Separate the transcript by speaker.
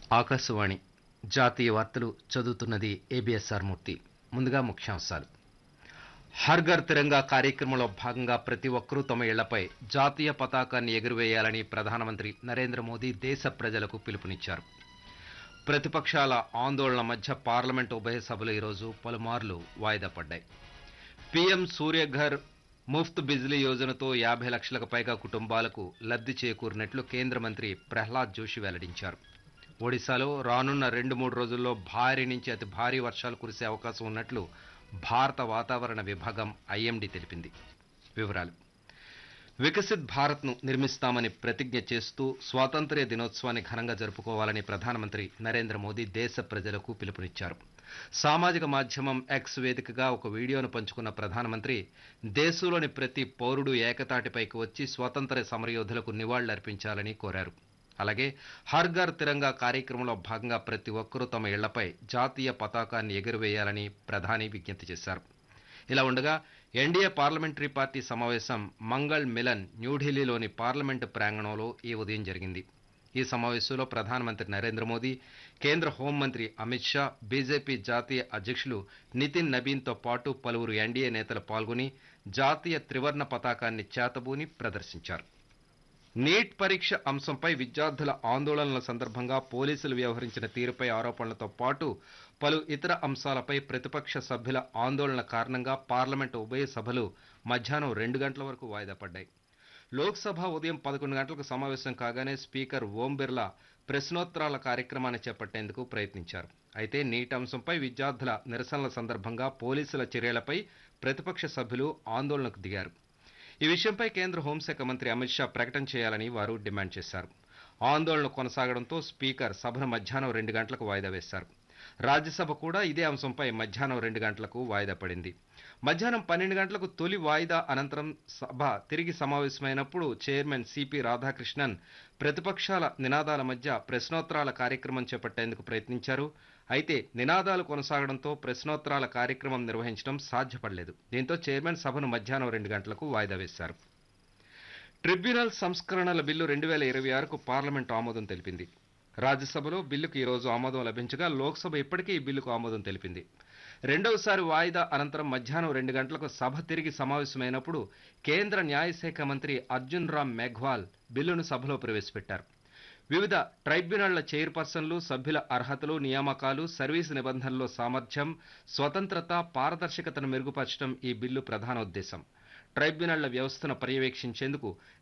Speaker 1: ఆకాశవాణి జాతీయ వార్తలు చదువుతున్నది ఏబిఎస్ఆర్ మూర్తి. ముందుగా ముఖ్యాంశాలు. హర్ ఘర్ తిరంగా కార్యక్రమంలో భాగంగా ప్రతి ఒక్కరూ తమ ఇళ్లపై జాతీయ పతాకాన్ని ఎగురవేయాలని ప్రధానమంత్రి నరేంద్ర మోదీ దేశ ప్రజలకు పిలుపునిచ్చారు. ప్రతిపక్షాల ఆందోళన మధ్య పార్లమెంటు ఉభయ సభలు ఈరోజు పలుమార్లు వాయిదా పడ్డాయి. పీఎం సూర్యఘర్ ముఫ్త్ బిజ్లీ యోజనతో 50 లక్షలకు పైగా కుటుంబాలకు లబ్ధి చేకూరినట్లు కేంద్ర మంత్రి ప్రహ్లాద్ జోషి వెల్లడించారు. ఒడిశాలో రానున్న 2-3 రోజుల్లో భారీ నుంచి అతి భారీ వర్షాలు కురిసే అవకాశం ఉన్నట్లు భారత వాతావరణ విభాగం ఐఎండీ తెలిపింది. వివరాలు. వికసిత్ భారత్ను నిర్మిస్తామని ప్రతిజ్ఞ చేస్తూ స్వాతంత్ర్య దినోత్సవాన్ని ఘనంగా జరుపుకోవాలని ప్రధానమంత్రి నరేంద్ర మోదీ దేశ ప్రజలకు పిలుపునిచ్చారు. సామాజిక మాధ్యమం ఎక్స్ వేదికగా ఒక వీడియోను పంచుకున్న ప్రధానమంత్రి దేశంలోని ప్రతి పౌరుడు ఏకతాటిపైకి వచ్చి స్వాతంత్ర్య సమరయోధులకు నివాళులర్పించాలని కోరారు. అలాగే హర్ ఘర్ తిరంగా కార్యక్రమంలో భాగంగా ప్రతి ఒక్కరూ తమ ఇళ్లపై జాతీయ పతాకాన్ని ఎగురవేయాలని ప్రధాని విజ్ఞప్తి చేశారు. ఇలా ఉండగా ఎన్డీఏ పార్లమెంటరీ పార్టీ సమావేశం మంగళ్ మిలన్ న్యూఢిల్లీలోని పార్లమెంటు ప్రాంగణంలో ఈ ఉదయం జరిగింది. ఈ సమావేశంలో ప్రధానమంత్రి నరేంద్ర మోదీ, కేంద్ర హోంమంత్రి అమిత్ షా, బీజేపీ జాతీయ అధ్యక్షులు నితిన్ నబీన్తో పాటు పలువురు ఎన్డీఏ నేతలు పాల్గొని జాతీయ త్రివర్ణ పతాకాన్ని చేతబూని ప్రదర్శించారు. నీట్ పరీక్ష అంశంపై విద్యార్థుల ఆందోళనల సందర్భంగా పోలీసులు వ్యవహరించిన తీరుపై ఆరోపణలతో పాటు పలు ఇతర అంశాలపై ప్రతిపక్ష సభ్యుల ఆందోళన కారణంగా పార్లమెంటు ఉభయ సభలు మధ్యాహ్నం 2 గంటల వరకు వాయిదా పడ్డాయి. లోక్సభ ఉదయం 11 గంటలకు సమావేశం కాగానే స్పీకర్ ఓం బిర్లా ప్రశ్నోత్తరాల కార్యక్రమాన్ని చేపట్టేందుకు ప్రయత్నించారు. అయితే నీట్ అంశంపై విద్యార్థుల నిరసనల సందర్భంగా పోలీసుల చర్యలపై ప్రతిపక్ష సభ్యులు ఆందోళనకు దిగారు. ఈ విషయంపై కేంద్ర హోంశాఖ మంత్రి అమిత్ షా ప్రకటన చేయాలని వారు డిమాండ్ చేశారు. ఆందోళన కొనసాగడంతో స్పీకర్ సభను మధ్యాహ్నం 2 గంటలకు వాయిదా వేశారు. రాజ్యసభ కూడా ఇదే అంశంపై మధ్యాహ్నం 2 గంటలకు వాయిదా పడింది. మధ్యాహ్నం 12 గంటలకు తొలి వాయిదా అనంతరం సభ తిరిగి సమావేశమైనప్పుడు చైర్మన్ సిపి రాధాకృష్ణన్ ప్రతిపక్షాల నినాదాల మధ్య ప్రశ్నోత్తరాల కార్యక్రమం చేపట్టేందుకు ప్రయత్నించారు. అయితే నినాదాలు కొనసాగడంతో ప్రశ్నోత్తరాల కార్యక్రమం నిర్వహించడం సాధ్యపడలేదు. దీంతో చైర్మన్ సభను మధ్యాహ్నం 2 గంటలకు వాయిదా వేశారు. ట్రిబ్యునల్ సంస్కరణల బిల్లు 2026కు పార్లమెంటు ఆమోదం తెలిపింది. రాజ్యసభలో బిల్లుకు ఈరోజు ఆమోదం లభించగా లోక్సభ ఇప్పటికే ఈ బిల్లుకు ఆమోదం తెలిపింది. రెండవసారి వాయిదా అనంతరం మధ్యాహ్నం 2 గంటలకు సభ తిరిగి సమావేశమైనప్పుడు కేంద్ర న్యాయశాఖ మంత్రి అర్జున్ రామ్ మేఘ్వాల్ బిల్లును సభలో ప్రవేశపెట్టారు. వివిధ ట్రైబ్యునళ్ల చైర్పర్సన్లు, సభ్యుల అర్హతలు, నియామకాలు, సర్వీసు నిబంధనల్లో సామర్థ్యం, స్వతంత్రత, పారదర్శకతను మెరుగుపరచడం ఈ బిల్లు ప్రధాన ఉద్దేశం. ట్రైబ్యునళ్ల వ్యవస్థను పర్యవేక్షించేందుకు